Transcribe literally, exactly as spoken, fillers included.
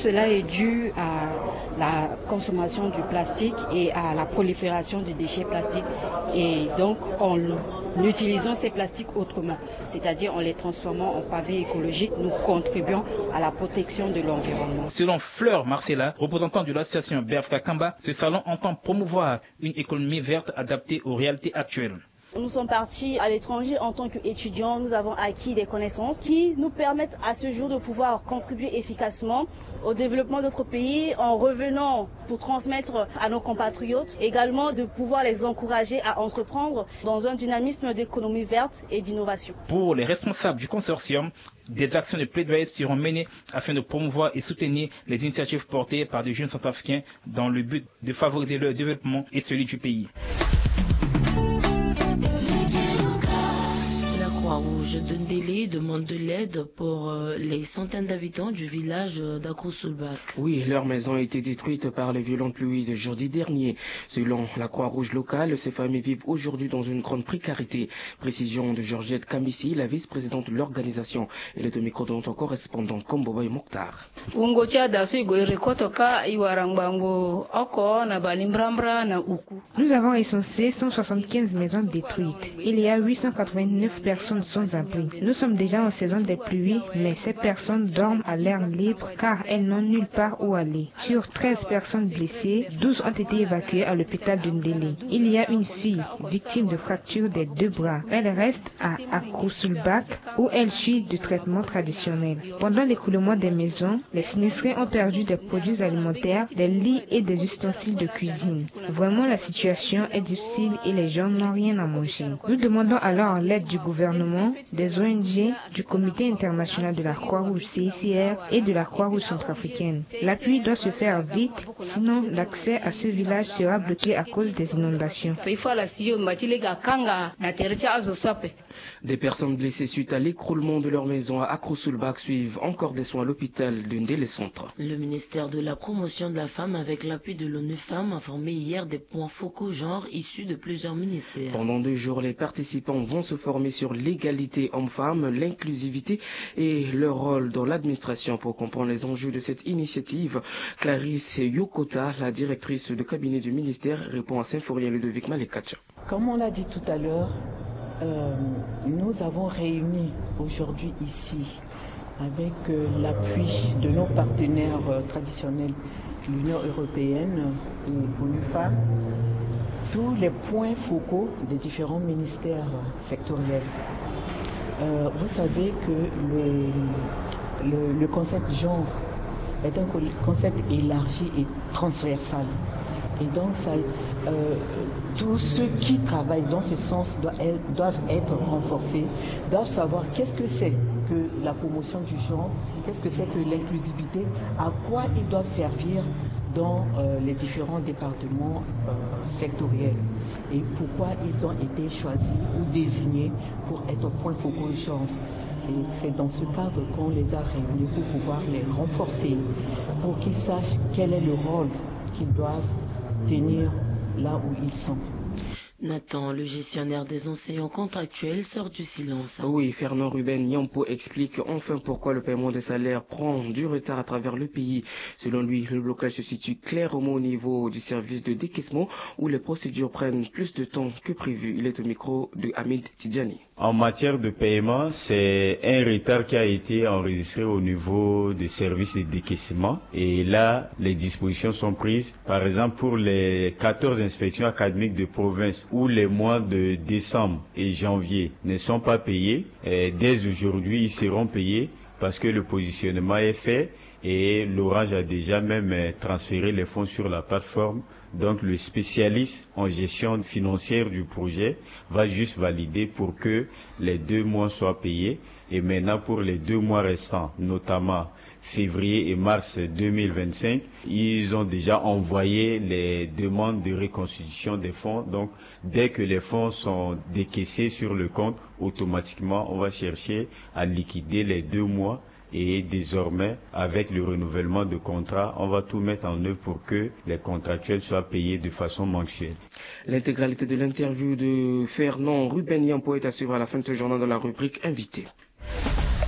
cela est dû à la consommation du plastique et à la prolifération du déchet plastique. Et donc, en utilisant ces plastiques autrement, c'est-à-dire en les transformant en pavés écologiques, nous contribuons à la protection de l'environnement. Selon Fleur Marcella, représentant de l'association B F K Kamba, ce salon entend promouvoir une économie verte adaptée aux réalités actuelles. Nous sommes partis à l'étranger en tant qu'étudiants, nous avons acquis des connaissances qui nous permettent à ce jour de pouvoir contribuer efficacement au développement de notre pays en revenant pour transmettre à nos compatriotes, également de pouvoir les encourager à entreprendre dans un dynamisme d'économie verte et d'innovation. Pour les responsables du consortium, des actions de plaidoyer seront menées afin de promouvoir et soutenir les initiatives portées par des jeunes centrafricains dans le but de favoriser leur développement et celui du pays. Croix-Rouge de Ndélé demande de l'aide pour euh, les centaines d'habitants du village d'Akrou-Soulbak. Oui, leur maison a été détruite par les violentes pluies de jeudi dernier. Selon la Croix-Rouge locale, ces familles vivent aujourd'hui dans une grande précarité. Précision de Georgette Kamissi, la vice-présidente de l'organisation. Elle est au micro de notre correspondant Komboboy Mokhtar. Nous avons recensé cent soixante-quinze maisons détruites. Il y a huit cent quatre-vingt-neuf personnes sans abri. Nous sommes déjà en saison des pluies, mais ces personnes dorment à l'air libre car elles n'ont nulle part où aller. Sur treize personnes blessées, douze ont été évacuées à l'hôpital de Ndélé. Il y a une fille victime de fractures des deux bras. Elle reste à Akrou-Soulbak où elle suit du traitement traditionnel. Pendant l'écoulement des maisons, les sinistrés ont perdu des produits alimentaires, des lits et des ustensiles de cuisine. Vraiment, la situation est difficile et les gens n'ont rien à manger. Nous demandons alors l'aide du gouvernement, des O N G, du Comité international de la Croix-Rouge C I C R et de la Croix-Rouge centrafricaine. L'appui doit se faire vite, sinon l'accès à ce village sera bloqué à cause des inondations. Des personnes blessées suite à l'écroulement de leur maison à Akrou-Soulbak suivent encore des soins à l'hôpital de Ndélé Centre. Le ministère de la Promotion de la Femme, avec l'appui de l'ONU Femmes, a formé hier des points focaux genre issus de plusieurs ministères. Pendant deux jours, les participants vont se former sur l'égalité homme-femme, l'inclusivité et leur rôle dans l'administration. Pour comprendre les enjeux de cette initiative, Clarisse Yokota, la directrice de cabinet du ministère, répond à Symphorien Ludovic Malekacha. Comme on l'a dit tout à l'heure, euh, nous avons réuni aujourd'hui ici, avec euh, l'appui de nos partenaires euh, traditionnels, l'Union européenne et l'ONU Femmes, tous les points focaux des différents ministères sectoriels. Euh, vous savez que le, le, le concept genre est un concept élargi et transversal. Et donc, ça, euh, tous ceux qui travaillent dans ce sens doivent être, doivent être renforcés, doivent savoir qu'est-ce que c'est que la promotion du genre, qu'est-ce que c'est que l'inclusivité, à quoi ils doivent servir dans euh, les différents départements euh, sectoriels et pourquoi ils ont été choisis ou désignés pour être point focaux genre. Et c'est dans ce cadre qu'on les a réunis pour pouvoir les renforcer, pour qu'ils sachent quel est le rôle qu'ils doivent tenir là où ils sont. Nathan, le gestionnaire des enseignants contractuels, sort du silence. Oui, Fernand Ruben Yampo explique enfin pourquoi le paiement des salaires prend du retard à travers le pays. Selon lui, le blocage se situe clairement au niveau du service de décaissement où les procédures prennent plus de temps que prévu. Il est au micro de Hamid Tidjani. En matière de paiement, c'est un retard qui a été enregistré au niveau du service de décaissement. Et là, les dispositions sont prises. Par exemple, pour les quatorze inspections académiques de province où les mois de décembre et janvier ne sont pas payés, et dès aujourd'hui, ils seront payés parce que le positionnement est fait et l'Orange a déjà même transféré les fonds sur la plateforme. Donc le spécialiste en gestion financière du projet va juste valider pour que les deux mois soient payés. Et maintenant pour les deux mois restants, notamment février et mars deux mille vingt-cinq, ils ont déjà envoyé les demandes de reconstitution des fonds. Donc dès que les fonds sont décaissés sur le compte, automatiquement on va chercher à liquider les deux mois. Et désormais, avec le renouvellement de contrat, on va tout mettre en œuvre pour que les contractuels soient payés de façon mensuelle. L'intégralité de l'interview de Fernand Ruben Yampo est à suivre à la fin de ce journal dans la rubrique Invité.